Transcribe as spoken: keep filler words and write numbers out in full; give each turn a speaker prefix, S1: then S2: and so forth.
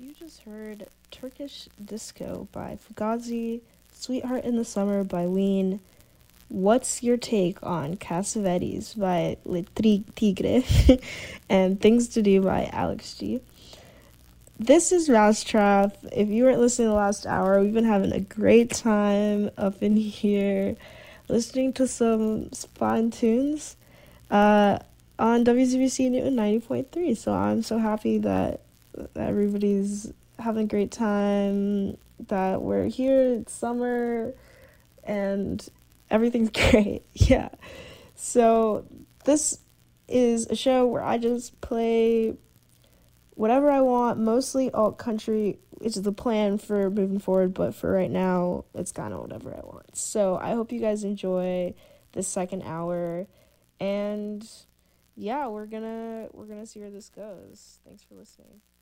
S1: You just heard Turkish Disco by Fugazi, Sweetheart in the Summer by Ween. What's your take on Cassavetes by Le Tri- Tigre and Things to Do by Alex G? This is Mousetrap. If you weren't listening the last hour, we've been having a great time up in here listening to some fun tunes uh, on W Z B C Newton ninety point three. So I'm so happy that everybody's having a great time, that we're here, it's summer, and everything's great. Yeah. So this is a show where I just play whatever I want, mostly alt country, which is the plan for moving forward, but for right now, it's kind of whatever I want. So I hope you guys enjoy this second hour, and yeah, we're gonna we're gonna see where this goes. Thanks for listening.